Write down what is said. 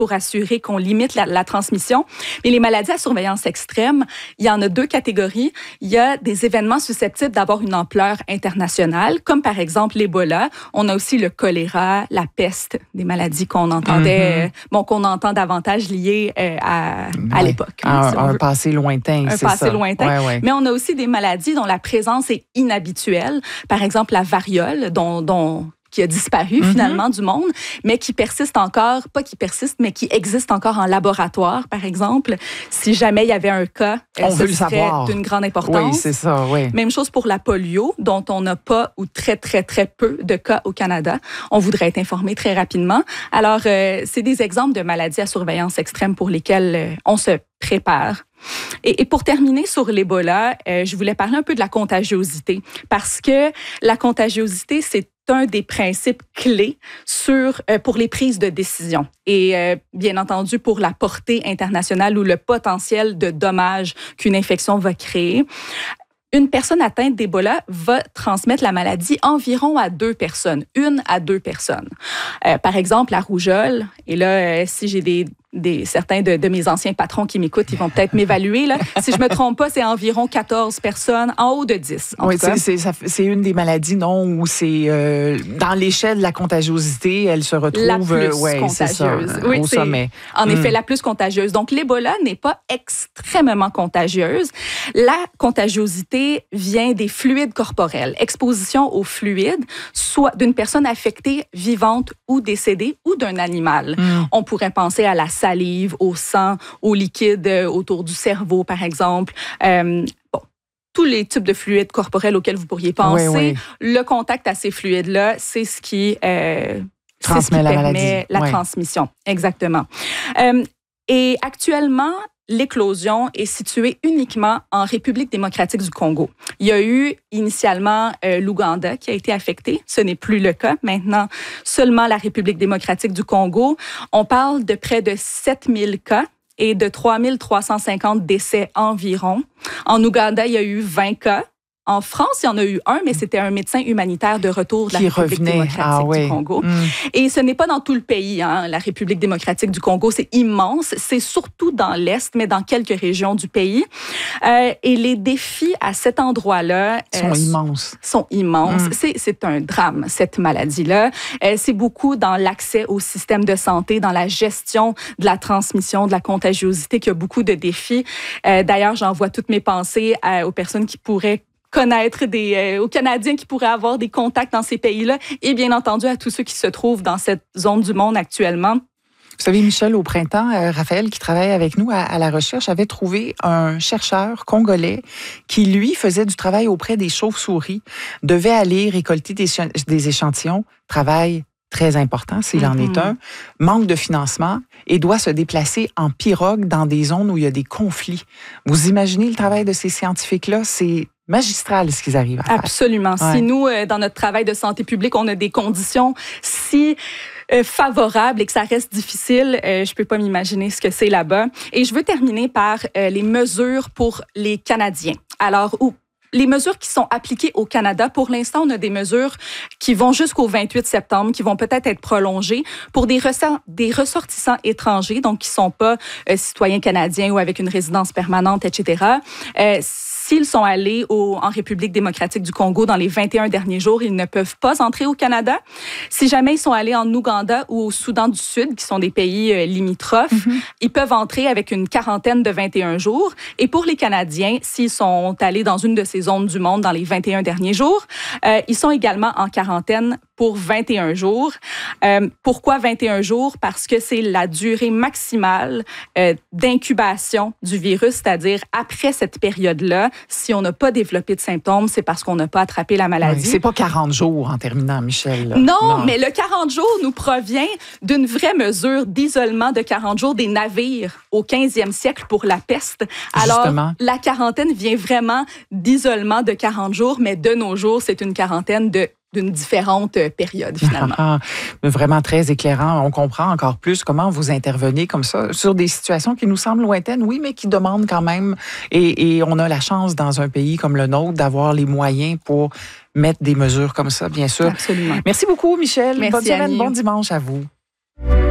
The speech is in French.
pour assurer qu'on limite la transmission. Mais les maladies à surveillance extrême, il y en a 2 catégories. Il y a des événements susceptibles d'avoir une ampleur internationale, comme par exemple l'Ebola. On a aussi le choléra, la peste, des maladies qu'on entendait, qu'on entend davantage liées à l'époque. Un passé lointain, c'est ça. Un passé lointain. Ouais. Mais on a aussi des maladies dont la présence est inhabituelle. Par exemple, la variole, qui a disparu finalement du monde, mais qui persiste encore, pas qui persiste, mais qui existe encore en laboratoire, par exemple. Si jamais il y avait un cas, ce serait d'une grande importance. Oui, c'est ça, oui. Même chose pour la polio, dont on n'a pas ou très, très, très peu de cas au Canada. On voudrait être informé très rapidement. Alors, c'est des exemples de maladies à surveillance extrême pour lesquelles on se prépare. Et pour terminer sur l'Ebola, je voulais parler un peu de la contagiosité, parce que la contagiosité, c'est un des principes clés pour les prises de décision et bien entendu pour la portée internationale ou le potentiel de dommages qu'une infection va créer. Une personne atteinte d'Ebola va transmettre la maladie environ à 2 personnes, 1 à 2 personnes. Par exemple, la rougeole, et là, si j'ai certains de mes anciens patrons qui m'écoutent, ils vont peut-être m'évaluer. Là. Si je me trompe pas, c'est environ 14 personnes, en haut de 10. Oui, c'est une des maladies, non, où c'est dans l'échelle de la contagiosité, elle se retrouve la plus contagieuse. Oui, au sommet. En effet, la plus contagieuse. Donc, l'Ebola n'est pas extrêmement contagieuse. La contagiosité vient des fluides corporels. Exposition aux fluides, soit d'une personne affectée, vivante ou décédée, ou d'un animal. On pourrait penser à la salive, au sang, au liquide autour du cerveau, par exemple. Tous les types de fluides corporels auxquels vous pourriez penser. Le contact à ces fluides-là, c'est ce qui permet la transmission. Exactement. Et actuellement, l'éclosion est située uniquement en République démocratique du Congo. Il y a eu initialement l'Ouganda qui a été affecté. Ce n'est plus le cas. Maintenant, seulement la République démocratique du Congo. On parle de près de 7000 cas et de 3350 décès environ. En Ouganda, il y a eu 20 cas. En France, il y en a eu un, mais c'était un médecin humanitaire de retour de la République démocratique du Congo. Et ce n'est pas dans tout le pays, la République démocratique du Congo. C'est immense. C'est surtout dans l'Est, mais dans quelques régions du pays. Et les défis à cet endroit-là sont immenses. C'est un drame, cette maladie-là. C'est beaucoup dans l'accès au système de santé, dans la gestion de la transmission, de la contagiosité, qu'il y a beaucoup de défis. D'ailleurs, j'envoie toutes mes pensées aux personnes qui pourraient connaître aux Canadiens qui pourraient avoir des contacts dans ces pays-là et bien entendu à tous ceux qui se trouvent dans cette zone du monde actuellement. Vous savez, Michel, au printemps, Raphaël, qui travaille avec nous à la recherche, avait trouvé un chercheur congolais qui, lui, faisait du travail auprès des chauves-souris, devait aller récolter des échantillons, travail très important, s'il en est un, manque de financement et doit se déplacer en pirogue dans des zones où il y a des conflits. Vous imaginez le travail de ces scientifiques-là? C'est magistral ce qu'ils arrivent à faire. Absolument. Ouais. Si nous, dans notre travail de santé publique, on a des conditions si favorable et que ça reste difficile, je peux pas m'imaginer ce que c'est là-bas. Et je veux terminer par les mesures pour les Canadiens. Alors, les mesures qui sont appliquées au Canada, pour l'instant, on a des mesures qui vont jusqu'au 28 septembre, qui vont peut-être être prolongées pour des ressortissants étrangers, donc qui sont pas citoyens canadiens ou avec une résidence permanente, etc. S'ils sont allés en République démocratique du Congo dans les 21 derniers jours, ils ne peuvent pas entrer au Canada. Si jamais ils sont allés en Ouganda ou au Soudan du Sud, qui sont des pays limitrophes, ils peuvent entrer avec une quarantaine de 21 jours. Et pour les Canadiens, s'ils sont allés dans une de ces zones du monde dans les 21 derniers jours, ils sont également en quarantaine pour 21 jours. Pourquoi 21 jours? Parce que c'est la durée maximale d'incubation du virus, c'est-à-dire après cette période-là, si on n'a pas développé de symptômes, c'est parce qu'on n'a pas attrapé la maladie. Oui, c'est pas 40 jours en terminant, Michel. Non, mais le 40 jours nous provient d'une vraie mesure d'isolement de 40 jours des navires au 15e siècle pour la peste. Alors, justement, la quarantaine vient vraiment d'isolement de 40 jours, mais de nos jours, c'est une quarantaine d'une différente période, finalement. Vraiment très éclairant. On comprend encore plus comment vous intervenez comme ça sur des situations qui nous semblent lointaines, oui, mais qui demandent quand même, et on a la chance dans un pays comme le nôtre d'avoir les moyens pour mettre des mesures comme ça, bien sûr. Absolument. Merci beaucoup, Michel. Merci, bonne semaine, Annie. bon dimanche à vous.